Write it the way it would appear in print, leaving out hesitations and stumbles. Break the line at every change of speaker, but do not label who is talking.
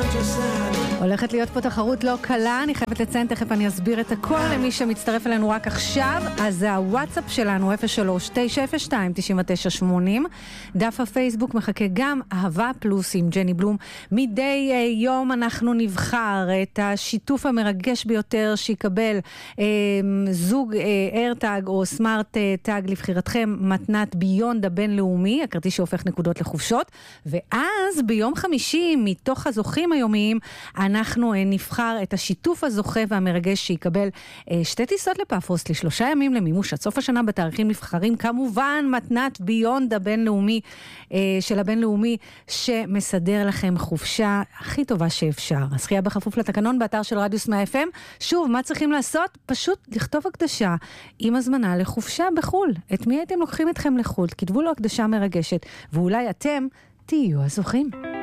הולכת להיות פה תחרות לא קלה, אני חייבת לציין, תכף אני אסביר את הכל למי שמצטרף אלינו רק עכשיו. אז הוואטסאפ שלנו 03-902-9980, דף הפייסבוק מחכה גם אהבה פלוס עם ג'ני בלום. מדי יום אנחנו נבחר את השיתוף המרגש ביותר שיקבל זוג איירטאג או סמארט טאג לבחירתכם, מתנת ביונד הבינלאומי, הכרטיס שהופך נקודות לחופשות. ואז ביום חמישי מתוך הזוכים היומיים אנחנו נבחר את השיתוף הזוכה והמרגש שיקבל 2 טיסות לפאפוס ל3 ימים למימוש עד סוף השנה בתאריכים נבחרים, כמובן מתנת ביונד הבינלאומי של הבינלאומי שמסדר לכם חופשה הכי טובה שאפשר. הזכייה בכפוף לתקנון באתר של רדיוס 100 FM. שוב, מה צריכים לעשות? פשוט לכתוב הקדשה עם הזמנה לחופשה בחול. את מי הייתם לוקחים אתכם לחול? כתבו לו הקדשה מרגשת ואולי אתם תהיו הזוכים.